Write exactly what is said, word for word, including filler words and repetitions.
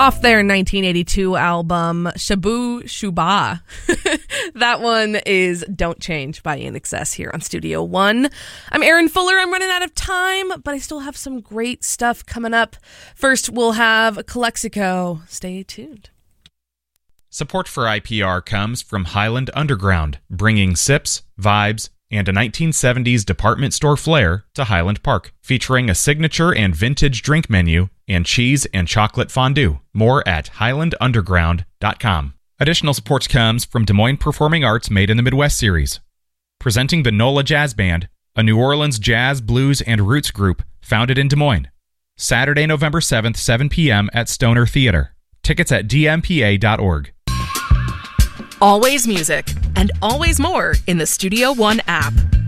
off their nineteen eighty-two album, Shabu Shuba. That one is Don't Change by In Excess here on Studio One. I'm Erin Fuller. I'm running out of time, but I still have some great stuff coming up. First, we'll have Calexico. Stay tuned. Support for I P R comes from Highland Underground, bringing sips, vibes, and a nineteen seventies department store flair to Highland Park, featuring a signature and vintage drink menu and cheese and chocolate fondue. More at highland underground dot com. Additional support comes from Des Moines Performing Arts Made in the Midwest series, presenting the NOLA Jazz Band, a New Orleans jazz, blues, and roots group founded in Des Moines. Saturday, November seventh, seven p.m. at Stoner Theater. Tickets at d m p a dot org. Always music, and always more in the Studio One app.